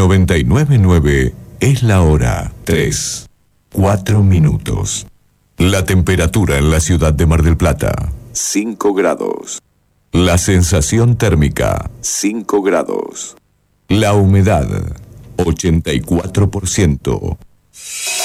99.9 es la hora 3, 4 minutos. La temperatura en la ciudad de Mar del Plata, 5 grados. La sensación térmica, 5 grados. La humedad, 84%.